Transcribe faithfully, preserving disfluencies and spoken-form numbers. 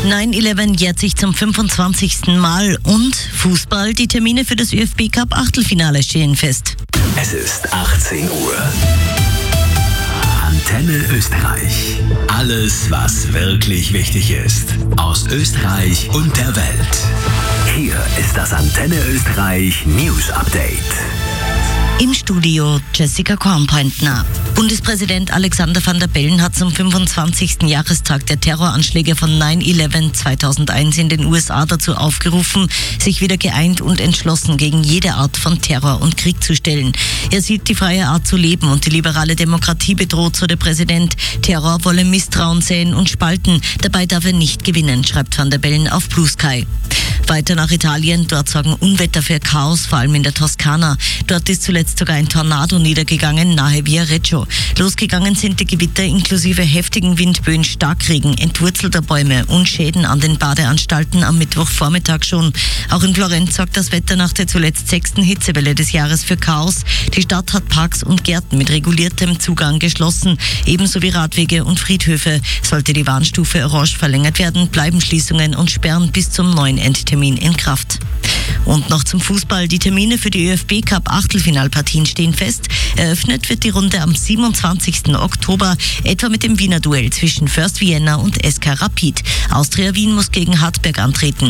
neun elf jährt sich zum fünfundzwanzigsten Mal und Fußball, die Termine für das ÖFB Cup Achtelfinale stehen fest. Es ist achtzehn Uhr. Antenne Österreich. Alles, was wirklich wichtig ist. Aus Österreich und der Welt. Hier ist das Antenne Österreich News Update. Im Studio Jessica Kornpointner. Bundespräsident Alexander Van der Bellen hat zum fünfundzwanzigsten Jahrestag der Terroranschläge von neun elf zweitausendeins in den U S A dazu aufgerufen, sich wieder geeint und entschlossen gegen jede Art von Terror und Krieg zu stellen. Er sieht die freie Art zu leben und die liberale Demokratie bedroht, so der Präsident. Terror wolle Misstrauen säen und spalten. Dabei darf er nicht gewinnen, schreibt Van der Bellen auf Blue Sky. Weiter nach Italien. Dort sorgen Unwetter für Chaos, vor allem in der Toskana. Dort ist zuletzt sogar ein Tornado niedergegangen, nahe Viareggio. Losgegangen sind die Gewitter inklusive heftigen Windböen, Starkregen, entwurzelter Bäume und Schäden an den Badeanstalten am Mittwochvormittag schon. Auch in Florenz sorgt das Wetter nach der zuletzt sechsten Hitzewelle des Jahres für Chaos. Die Stadt hat Parks und Gärten mit reguliertem Zugang geschlossen. Ebenso wie Radwege und Friedhöfe. Sollte die Warnstufe orange verlängert werden, bleiben Schließungen und Sperren bis zum neuen Endtermin in Kraft. Und noch zum Fußball. Die Termine für die ÖFB Cup Achtelfinalpartien stehen fest. Eröffnet wird die Runde am siebenundzwanzigsten Oktober, etwa mit dem Wiener Duell zwischen First Vienna und S K Rapid. Austria Wien muss gegen Hartberg antreten.